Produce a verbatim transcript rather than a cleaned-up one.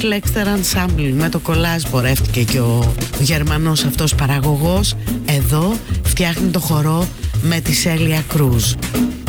Lexter Ensemble, με το κολάζ πορεύτηκε και ο Γερμανός αυτός παραγωγός. Εδώ φτιάχνει το χορό με τη Celia Cruz.